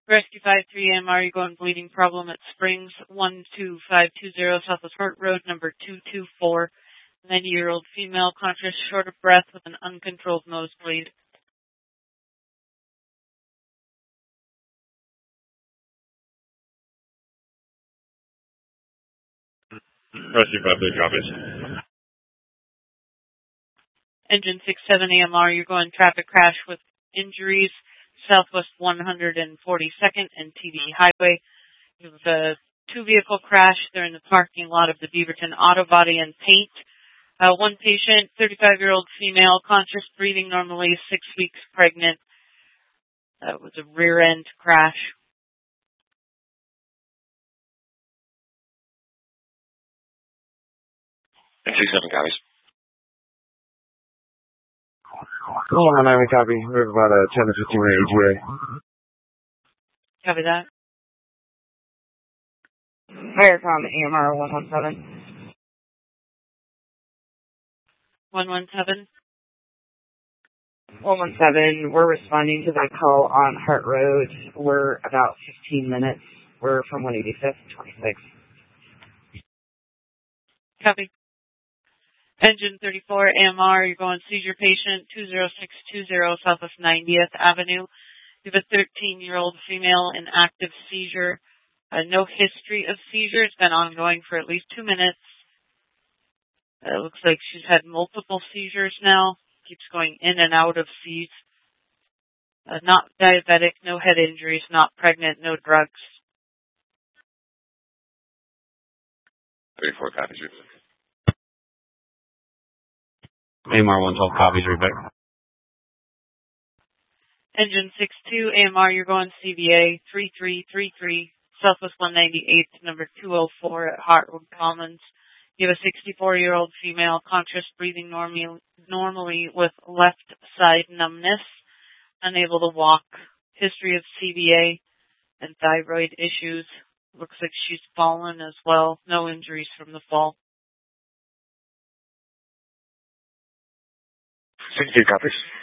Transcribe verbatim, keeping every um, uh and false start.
Rescue five three A M R, you're going bleeding problem at Springs, one two five two zero Southwest Hart Road, number two two four. ninety-year-old female, conscious, short of breath, with an uncontrolled nosebleed. Rescue five three copies. Engine six seven A M R, you're going traffic crash with injuries, Southwest one hundred forty-second and T D Highway. You have a two-vehicle crash. They're in the parking lot of the Beaverton Auto Body and Paint. Uh, one patient, thirty-five-year-old female, conscious, breathing normally, six weeks pregnant. That was a rear-end crash. six seven copies. Go on, I copy. We have about a ten to fifteen minute E T A. Copy that. Viacom A M R one one seven. one one seven. one one seven, we're responding to that call on Hart Road. We're about fifteen minutes. We're from one eighty-fifth, twenty-six. Copy. Engine thirty-four A M R, you're going seizure patient, two zero six two zero Southwest ninetieth Avenue. You have a thirteen-year-old female in active seizure. Uh, no history of seizure. It's been ongoing for at least two minutes. It looks like she's had multiple seizures now. Keeps going in and out of seize. Uh, not diabetic, no head injuries, not pregnant, no drugs. thirty-four copies. A M R one twelve copies, repeat. Engine six two A M R, you're going C V A three three three three, Southwest one ninety-eighth, number two oh four at Hartwood Commons. You have a sixty-four-year-old female, conscious, breathing normally, normally with left side numbness, unable to walk. History of C V A and thyroid issues. Looks like she's fallen as well. No injuries from the fall. sixty-two copies.